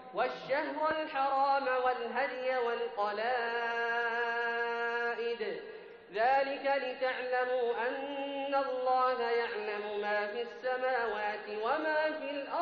والشهر الحرام والهدي والقلائد، ذلك لتعلموا أن الله يعلم ما في السماوات وما في الأرض